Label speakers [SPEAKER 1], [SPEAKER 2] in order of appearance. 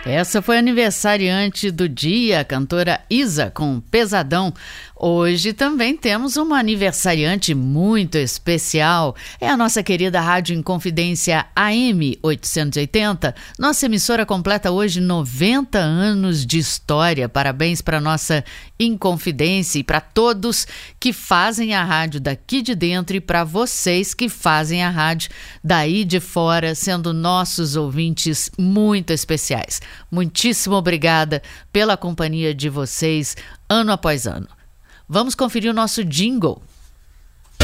[SPEAKER 1] Essa foi a aniversariante do dia, a cantora Isa, com Pesadão. Hoje também temos uma aniversariante muito especial. É a nossa querida Rádio Inconfidência AM 880. Nossa emissora completa hoje 90 anos de história. Parabéns para nossa Inconfidência e para todos que fazem a rádio daqui de dentro e para vocês que fazem a rádio daí de fora, sendo nossos ouvintes muito especiais. Muitíssimo obrigada pela companhia de vocês ano após ano. Vamos conferir o nosso jingle.